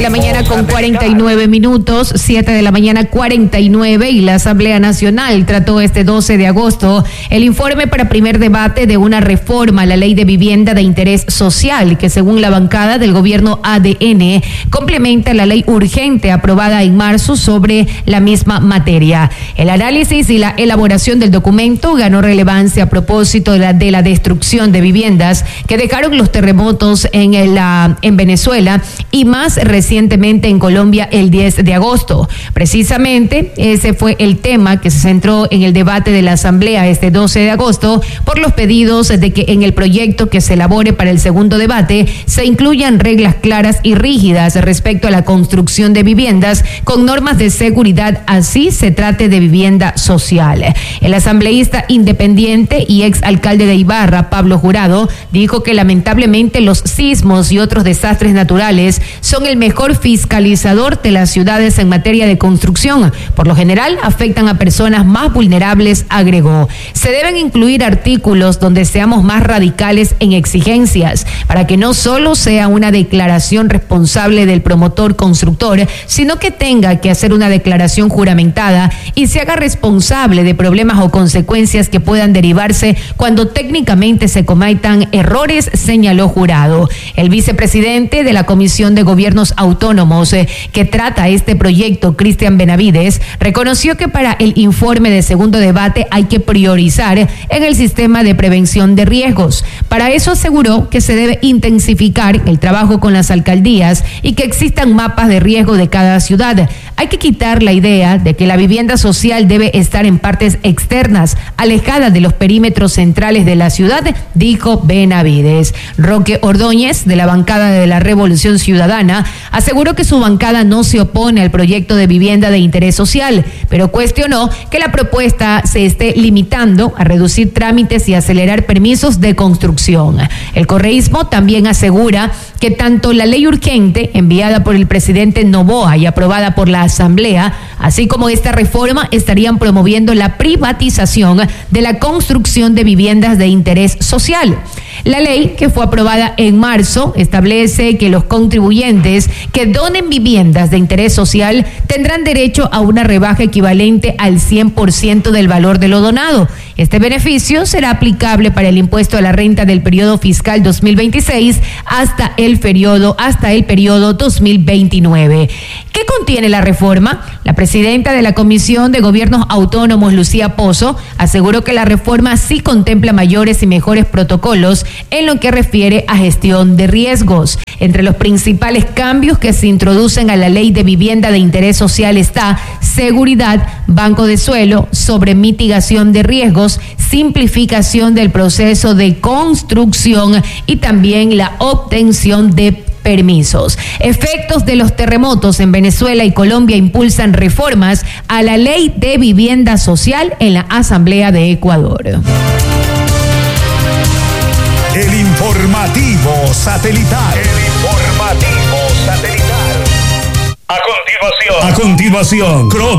La mañana con 49 minutos, 7 de la mañana 49, y la Asamblea Nacional trató este 12 de agosto el informe para primer debate de una reforma a la Ley de Vivienda de Interés Social, que según la bancada del gobierno ADN complementa la ley urgente aprobada en marzo sobre la misma materia. El análisis y la elaboración del documento ganó relevancia a propósito de la destrucción de viviendas que dejaron los terremotos en Venezuela y más recientemente en Colombia el 10 de agosto. Precisamente ese fue el tema que se centró en el debate de la Asamblea este 12 de agosto por los pedidos de que en el proyecto que se elabore para el segundo debate se incluyan reglas claras y rígidas respecto a la construcción de viviendas con normas de seguridad, así se trate de vivienda social. El asambleísta independiente y ex alcalde de Ibarra, Pablo Jurado, dijo que lamentablemente los sismos y otros desastres naturales son el mejor fiscalizador de las ciudades en materia de construcción. Por lo general, afectan a personas más vulnerables, agregó. Se deben incluir artículos donde seamos más radicales en exigencias, para que no solo sea una declaración responsable del promotor constructor, sino que tenga que hacer una declaración juramentada y se haga responsable de problemas o consecuencias que puedan derivarse cuando técnicamente se cometan errores, señaló Jurado. El vicepresidente de la Comisión de Gobiernos Autónomos que trata este proyecto, Cristian Benavides, reconoció que para el informe de segundo debate hay que priorizar en el sistema de prevención de riesgos. Para eso aseguró que se debe intensificar el trabajo con las alcaldías y que existan mapas de riesgo de cada ciudad. Hay que quitar la idea de que la vivienda social debe estar en partes externas, alejada de los perímetros centrales de la ciudad, dijo Benavides. Roque Ordóñez, de la bancada de la Revolución Ciudadana, aseguró que su bancada no se opone al proyecto de vivienda de interés social, pero cuestionó que la propuesta se esté limitando a reducir trámites y acelerar permisos de construcción. El correísmo también asegura que tanto la ley urgente enviada por el presidente Noboa y aprobada por la Asamblea, así como esta reforma, estarían promoviendo la privatización de la construcción de viviendas de interés social. La ley, que fue aprobada en marzo, establece que los contribuyentes que donen viviendas de interés social tendrán derecho a una rebaja equivalente al 100% del valor de lo donado. Este beneficio será aplicable para el impuesto a la renta del periodo fiscal 2026 hasta el periodo 2029. ¿Qué contiene la reforma? La presidenta de la Comisión de Gobiernos Autónomos, Lucía Pozo, aseguró que la reforma sí contempla mayores y mejores protocolos en lo que refiere a gestión de riesgos. Entre los principales cambios que se introducen a la Ley de Vivienda de Interés Social está seguridad, banco de suelo, sobre mitigación de riesgos, simplificación del proceso de construcción y también la obtención de permisos. Efectos de los terremotos en Venezuela y Colombia impulsan reformas a la Ley de Vivienda Social en la Asamblea de Ecuador. El informativo satelital. A continuación,